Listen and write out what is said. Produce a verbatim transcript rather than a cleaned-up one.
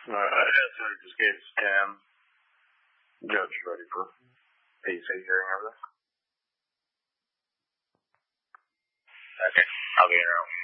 Uh, yeah, so just gave ten. Judge is ready for P C hearing everything. Okay, I'll be around.